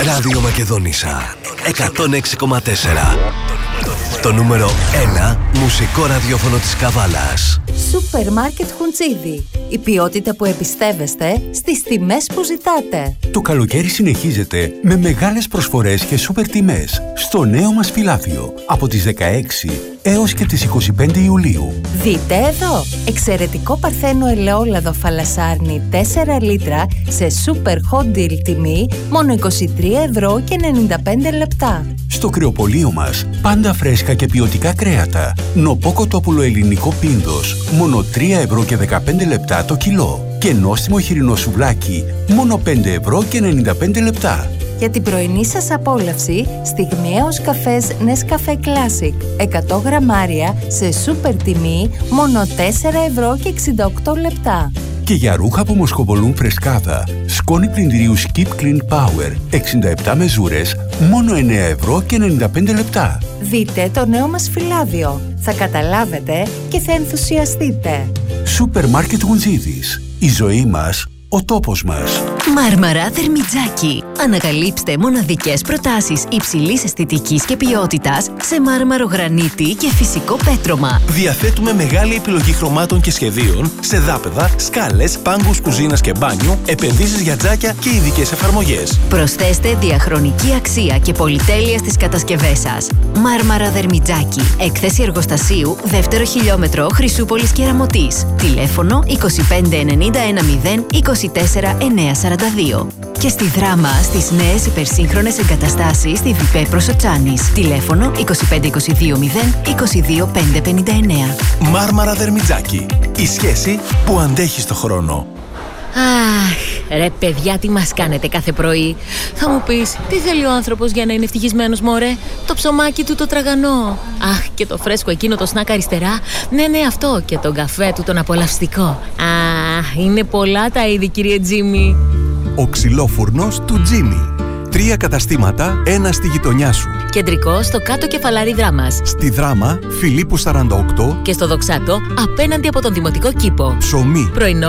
Ράδιο Μακεδόνισσα 106,4. Το νούμερο 1 μουσικό ραδιόφωνο της Καβάλας. Σούπερ Μάρκετ Χουντζίδι. Η ποιότητα που εμπιστεύεστε στις τιμές που ζητάτε. Το καλοκαίρι συνεχίζεται με μεγάλες προσφορές και σούπερ τιμές στο νέο μας φυλάδιο από τις 16 έως και τις 25 Ιουλίου. Δείτε εδώ! Εξαιρετικό παρθένο ελαιόλαδο φαλασάρνη 4 λίτρα σε super hot deal τιμή μόνο 23,95 €. Στο κρεοπωλείο μας πάντα φρέσκα και ποιοτικά κρέατα. Νοπό κοτόπουλο ελληνικό πίνδος μόνο 3,15 € το κιλό. Και νόστιμο χοιρινό σουβλάκι μόνο 5,95 €. Για την πρωινή σας απόλαυση, στιγμιαίος καφές Nescafé Classic 100 γραμμάρια σε σούπερ τιμή μόνο 4,68 €. Και για ρούχα που μοσχοβολούν φρεσκάδα, σκόνη πλυντηρίου Skip Clean Power 67 μεζούρες μόνο 9,95 €. Δείτε το νέο μας φυλάδιο. Θα καταλάβετε και θα ενθουσιαστείτε. Σούπερ Μάρκετ Γουντζίδης. Η ζωή μας, ο τόπος μας. Μάρμαρα Δερμιτζάκι. Ανακαλύψτε μοναδικές προτάσεις υψηλής αισθητικής και ποιότητας σε μάρμαρο γρανίτη και φυσικό πέτρωμα. Διαθέτουμε μεγάλη επιλογή χρωμάτων και σχεδίων σε δάπεδα, σκάλες, πάγκους κουζίνας και μπάνιο, επενδύσεις για τζάκια και ειδικές εφαρμογές. Προσθέστε διαχρονική αξία και πολυτέλεια στις κατασκευές σας. Μάρμαρα Δερμιτζάκι. Έκθεση εργοστασίου, δεύτερο χιλιόμετρο, Χρυσούπολης Κεραμωτής. Τηλέφωνο 25 91 0 24 942. Και στη Δράμα στις νέες υπερσύγχρονες εγκαταστάσεις στη Βιπέ Προσοτσάνης. Τηλέφωνο 25 22 0 22 559. Μάρμαρα Δερμιτζάκι. Η σχέση που αντέχει στο χρόνο. Αχ, ρε παιδιά, τι μας κάνετε κάθε πρωί. Θα μου πεις, τι θέλει ο άνθρωπος για να είναι ευτυχισμένος, μωρέ? Το ψωμάκι του το τραγανό. Αχ, και το φρέσκο εκείνο το σνακ αριστερά. Ναι, αυτό. Και τον καφέ του τον απολαυστικό. Αχ, είναι πολλά τα είδη, κύριε Τζίμι. Ο ξυλόφουρνος του Τζίμι. 3 καταστήματα, ένα στη γειτονιά σου. Κεντρικό στο κάτω κεφαλάρι Δράμας. Στη Δράμα, Φιλίππου 48. Και στο Δοξάτο, απέναντι από τον Δημοτικό Κήπο. Ψωμί. Πρωινό